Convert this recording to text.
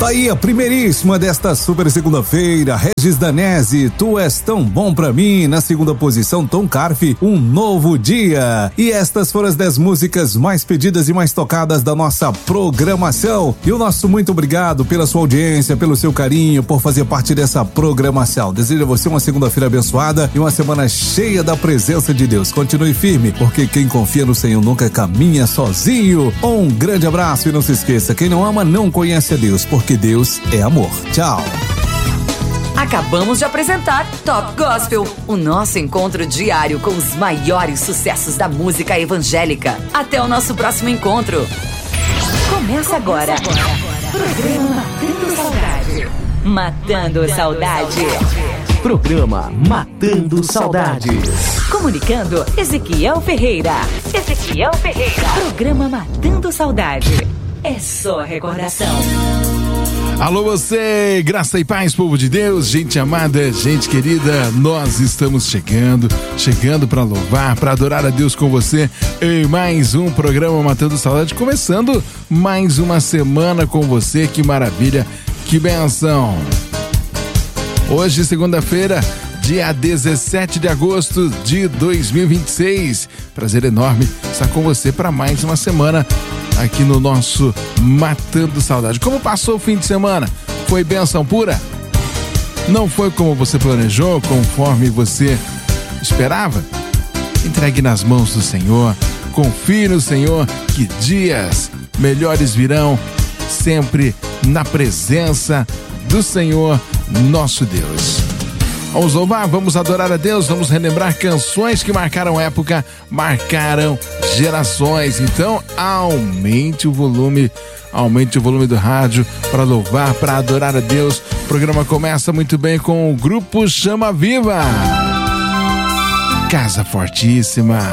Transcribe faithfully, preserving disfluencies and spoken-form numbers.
Tá aí a primeiríssima desta super segunda-feira, Regis Danese, Tu És Tão Bom Pra Mim. Na segunda posição, Tom Carfe, Um Novo Dia. E estas foram as dez músicas mais pedidas e mais tocadas da nossa programação. E o nosso muito obrigado pela sua audiência, pelo seu carinho, por fazer parte dessa programação. Desejo a você uma segunda-feira abençoada e uma semana cheia da presença de Deus. Continue firme, porque quem confia no Senhor nunca caminha sozinho. Um grande abraço e não se esqueça, quem não ama não conhece a Deus, porque Deus é amor. Tchau. Acabamos de apresentar Top Gospel, o nosso encontro diário com os maiores sucessos da música evangélica. Até o nosso próximo encontro. Começa agora. Programa Matando Saudade. Matando Saudade. Programa Matando Saudades. Comunicando, Ezequiel Ferreira. Ezequiel Ferreira. Programa Matando Saudade. É só recordação. Alô você, graça e paz, povo de Deus, gente amada, gente querida, nós estamos chegando, chegando para louvar, para adorar a Deus com você em mais um programa Matando Saudade, começando mais uma semana com você, que maravilha, que benção. Hoje, segunda-feira, dia dezessete de agosto de dois mil e vinte e seis, prazer enorme estar com você para mais uma semana aqui no nosso Matando Saudade. Como passou o fim de semana? Foi bênção pura? Não foi como você planejou, conforme você esperava? Entregue nas mãos do Senhor, confie no Senhor, que dias melhores virão, sempre na presença do Senhor, nosso Deus. Vamos louvar, vamos adorar a Deus, vamos relembrar canções que marcaram época, marcaram gerações. Então, aumente o volume, aumente o volume do rádio para louvar, para adorar a Deus. O programa começa muito bem com o grupo Chama Viva. Casa Fortíssima.